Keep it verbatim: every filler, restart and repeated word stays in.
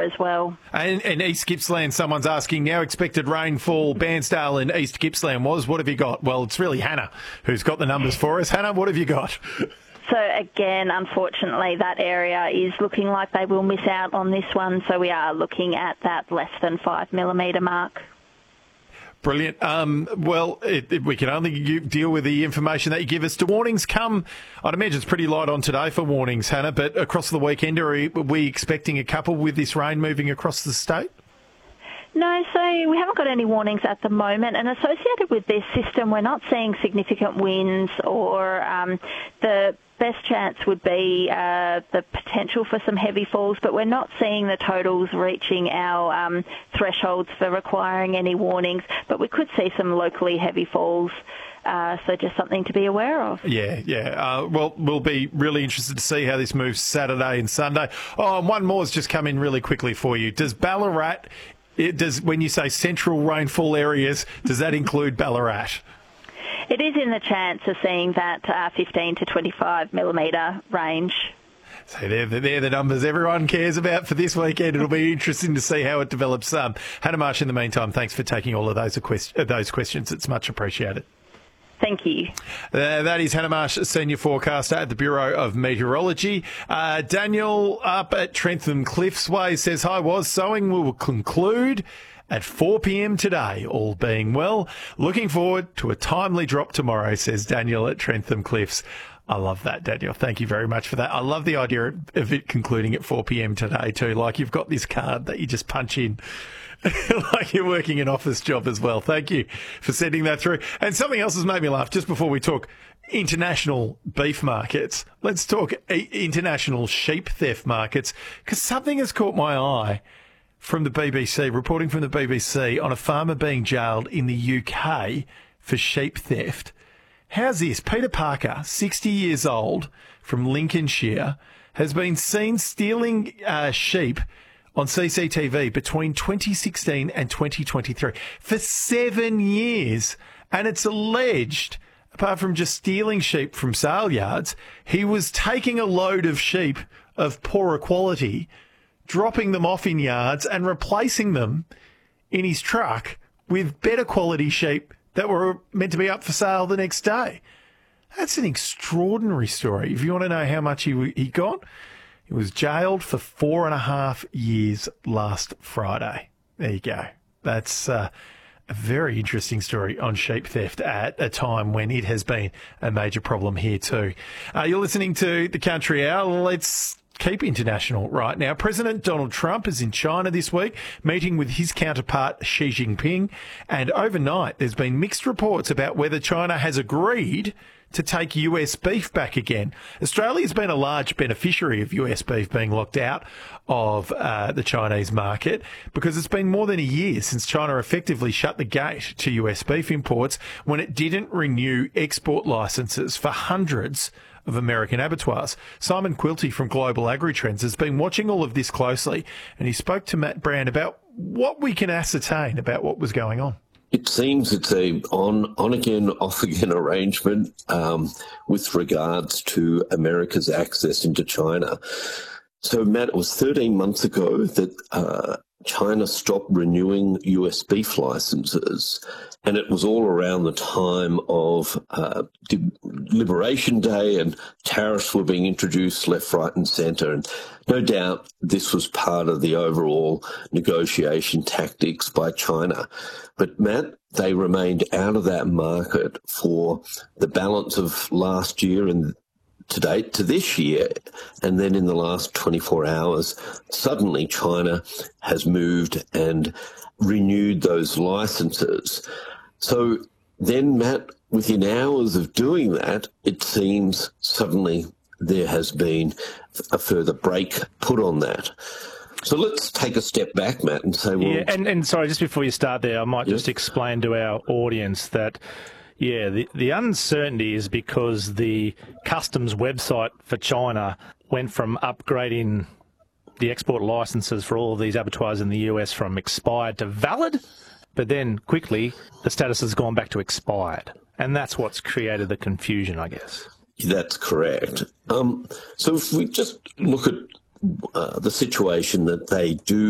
as well. And, and East Gippsland, someone's asking now, expected rainfall, Bairnsdale and East Gippsland was. What have you got? Well, it's really Hannah who's got the numbers for us. Hannah, what have you got? So again, unfortunately, that area is looking like they will miss out on this one. So we are looking at that less than five millimetre mark. Brilliant. Um, well, it, it, we can only u- deal with the information that you give us. Do warnings come? I'd imagine it's pretty light on today for warnings, Hannah, but across the weekend, are we, are we expecting a couple with this rain moving across the state? No, so we haven't got any warnings at the moment, and associated with this system, we're not seeing significant winds or um, the best chance would be uh, the potential for some heavy falls, but we're not seeing the totals reaching our um, thresholds for requiring any warnings, but we could see some locally heavy falls. Uh, so just something to be aware of. Yeah, yeah. Uh, well, we'll be really interested to see how this moves Saturday and Sunday. Oh, and one more has just come in really quickly for you. Does Ballarat, it does when you say central rainfall areas, does that include Ballarat? It is in the chance of seeing that uh, fifteen to twenty-five millimetre range. So they're, they're the numbers everyone cares about for this weekend. It'll be interesting to see how it develops. Um, Hannah Marsh, in the meantime, thanks for taking all of those, uh, those questions. It's much appreciated. Thank you. Uh, that is Hannah Marsh, Senior Forecaster at the Bureau of Meteorology. Uh, Daniel up at Trentham Cliffs Way says, hi, was sowing will conclude at four p.m. today, all being well. Looking forward to a timely drop tomorrow, says Daniel at Trentham Cliffs. I love that, Daniel. Thank you very much for that. I love the idea of it concluding at four p.m. today too. Like you've got this card that you just punch in. Like you're working an office job as well. Thank you for sending that through. And something else has made me laugh just before we talk international beef markets. Let's talk international sheep theft markets, because something has caught my eye from the B B C, reporting from the B B C on a farmer being jailed in the U K for sheep theft. How's this? Peter Parker, sixty years old, from Lincolnshire, has been seen stealing uh, sheep on C C T V between twenty sixteen and twenty twenty-three for seven years. And it's alleged, apart from just stealing sheep from sale yards, he was taking a load of sheep of poorer quality, dropping them off in yards and replacing them in his truck with better quality sheep that were meant to be up for sale the next day. That's an extraordinary story. If you want to know how much he he got, he was jailed for four and a half years last Friday. There you go. That's uh, a very interesting story on sheep theft at a time when it has been a major problem here too. Uh, you're listening to The Country Hour. Let's keep international right now. President Donald Trump is in China this week, meeting with his counterpart Xi Jinping. And overnight, there's been mixed reports about whether China has agreed to take U S beef back again. Australia's been a large beneficiary of U S beef being locked out of uh, the Chinese market because it's been more than a year since China effectively shut the gate to U S beef imports when it didn't renew export licenses for hundreds of American abattoirs. Simon Quilty from Global Agri-Trends has been watching all of this closely, and he spoke to Matt Brown about what we can ascertain about what was going on. It seems it's a on, on again, off again arrangement um, with regards to America's access into China. So, Matt, it was thirteen months ago that uh, China stopped renewing U S beef licenses, and it was all around the time of uh, Liberation Day, and tariffs were being introduced left, right and centre. And no doubt this was part of the overall negotiation tactics by China. But, Matt, they remained out of that market for the balance of last year and to date to this year. And then in the last twenty-four hours, suddenly China has moved and renewed those licenses. So then, Matt, within hours of doing that, it seems suddenly there has been a further break put on that. So let's take a step back, Matt, and say, well... Yeah, and, and sorry, just before you start there, I might yes. just explain to our audience that, yeah, the, the uncertainty is because the customs website for China went from upgrading the export licenses for all of these abattoirs in the U S from expired to valid, but then quickly the status has gone back to expired. And that's what's created the confusion, I guess. That's correct. Um, so if we just look at uh, the situation that they do